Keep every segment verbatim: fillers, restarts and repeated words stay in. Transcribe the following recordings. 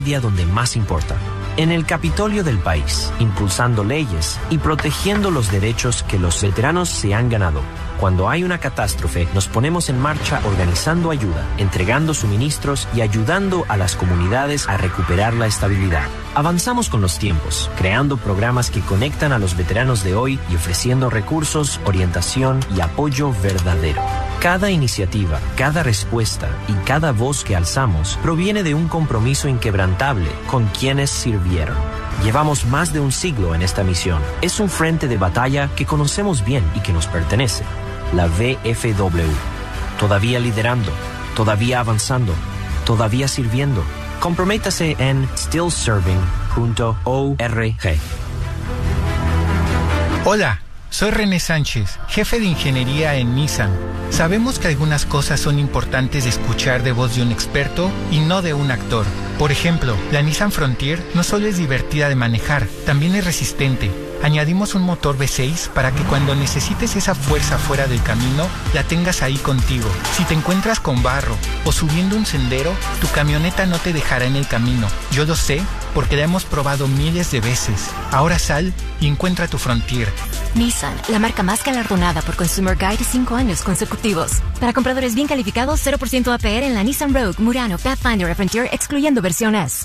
día donde más importa, en el Capitolio del país, impulsando leyes y protegiendo los derechos que los veteranos se han ganado. Cuando hay una catástrofe, nos ponemos en marcha organizando ayuda, entregando suministros y ayudando a las comunidades a recuperar la estabilidad. Avanzamos con los tiempos, creando programas que conectan a los veteranos de hoy y ofreciendo recursos, orientación y apoyo verdadero. Cada iniciativa, cada respuesta y cada voz que alzamos proviene de un compromiso inquebrantable con quienes sirvieron. Llevamos más de un siglo en esta misión. Es un frente de batalla que conocemos bien y que nos pertenece. La V F W. Todavía liderando, todavía avanzando, todavía sirviendo. Comprométase en still serving punto org. Hola, soy René Sánchez, jefe de ingeniería en Nissan. Sabemos que algunas cosas son importantes de escuchar de voz de un experto y no de un actor. Por ejemplo, la Nissan Frontier no solo es divertida de manejar, también es resistente. Añadimos un motor V seis para que cuando necesites esa fuerza fuera del camino, la tengas ahí contigo. Si te encuentras con barro o subiendo un sendero, tu camioneta no te dejará en el camino. Yo lo sé porque la hemos probado miles de veces. Ahora sal y encuentra tu Frontier. Nissan, la marca más galardonada por Consumer Guide cinco años consecutivos. Para compradores bien calificados, cero por ciento A P R en la Nissan Rogue, Murano, Pathfinder y Frontier, excluyendo versión S.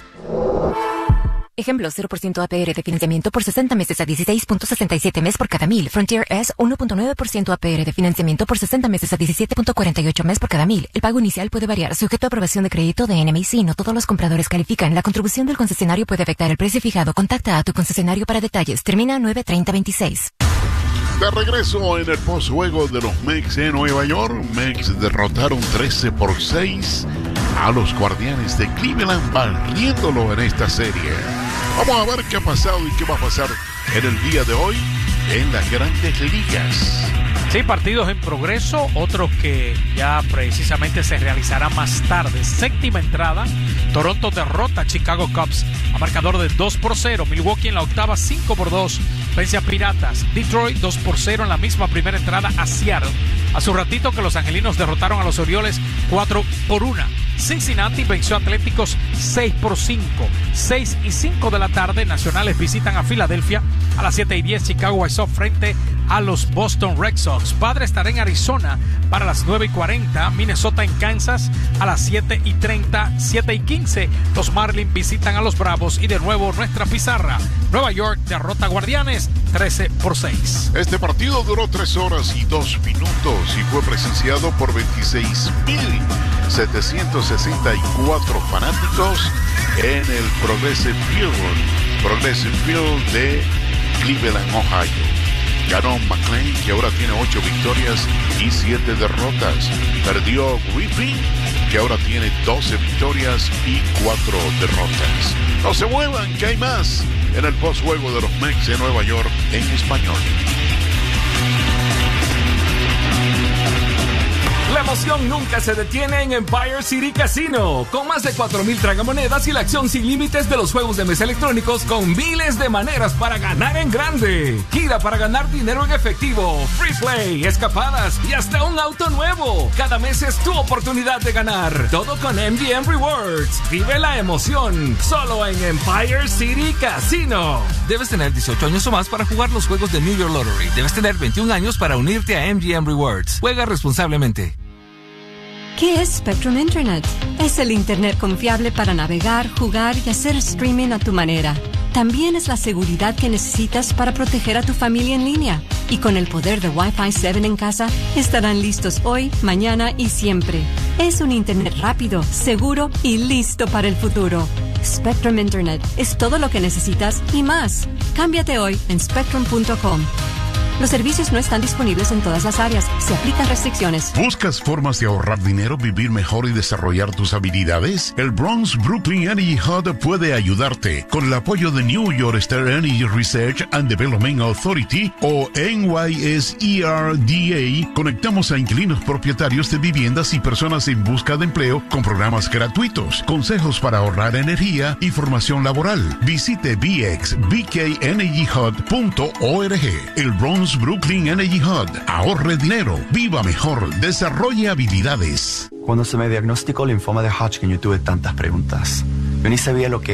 Ejemplo, cero por ciento A P R de financiamiento por sesenta meses a dieciséis punto sesenta y siete mes por cada mil. Frontier S, uno punto nueve por ciento A P R de financiamiento por sesenta meses a diecisiete punto cuarenta y ocho mes por cada mil. El pago inicial puede variar, sujeto a aprobación de crédito de N M I C. No todos los compradores califican. La contribución del concesionario puede afectar el precio fijado. Contacta a tu concesionario para detalles. Termina nueve treinta veintiséis. De regreso en el postjuego de los Mets en Nueva York. Mets derrotaron trece por seis a los Guardianes de Cleveland, barriéndolo en esta serie. Vamos a ver qué ha pasado y qué va a pasar en el día de hoy en las Grandes Ligas. Sí, partidos en progreso, otros que ya precisamente se realizarán más tarde. Séptima entrada, Toronto derrota a Chicago Cubs a marcador de dos por cero. Milwaukee en la octava, cinco por dos, vence a Piratas. Detroit dos por cero en la misma primera entrada a Seattle. Hace un ratito que los angelinos derrotaron a los Orioles cuatro por uno. Cincinnati venció a Atléticos seis por cinco. seis y cinco de la tarde, Nacionales visitan a Filadelfia. A las siete y diez, Chicago White Sox frente a los Boston Red Sox. Padre estará en Arizona para las nueve y cuarenta. Minnesota en Kansas a las siete y treinta. siete y quince, los Marlins visitan a los Bravos. Y de nuevo nuestra pizarra. Nueva York derrota a Guardianes trece por seis. Este partido duró tres horas y dos minutos y fue presenciado por veintiséis mil setecientos sesenta y cuatro fanáticos en el Progressive Field, Progressive Field de Cleveland, Ohio. Ganó McLean, que ahora tiene ocho victorias y siete derrotas. Perdió Griffin, que ahora tiene doce victorias y cuatro derrotas. No se muevan, que hay más en el postjuego de los Mets de Nueva York en español. La emoción nunca se detiene en Empire City Casino. Con más de cuatro mil tragamonedas y la acción sin límites de los juegos de mesa electrónicos con miles de maneras para ganar en grande. Gira para ganar dinero en efectivo, free play, escapadas y hasta un auto nuevo. Cada mes es tu oportunidad de ganar. Todo con M G M Rewards. Vive la emoción solo en Empire City Casino. Debes tener dieciocho años o más para jugar los juegos de New York Lottery. Debes tener veintiún años para unirte a M G M Rewards. Juega responsablemente. ¿Qué es Spectrum Internet? Es el Internet confiable para navegar, jugar y hacer streaming a tu manera. También es la seguridad que necesitas para proteger a tu familia en línea. Y con el poder de Wi-Fi siete en casa, estarán listos hoy, mañana y siempre. Es un Internet rápido, seguro y listo para el futuro. Spectrum Internet es todo lo que necesitas y más. Cámbiate hoy en spectrum punto com. Los servicios no están disponibles en todas las áreas. Se aplican restricciones. ¿Buscas formas de ahorrar dinero, vivir mejor y desarrollar tus habilidades? El Bronx Brooklyn Energy Hub puede ayudarte. Con el apoyo de New York State Energy Research and Development Authority o N Y S E R D A, conectamos a inquilinos propietarios de viviendas y personas en busca de empleo con programas gratuitos, consejos para ahorrar energía y formación laboral. Visite b x b k energy hub punto org. El Bronx Brooklyn Energy Hub. Ahorre dinero, viva mejor, desarrolle habilidades. Cuando se me diagnosticó linfoma de Hodgkin, yo tuve tantas preguntas. Yo ni sabía lo que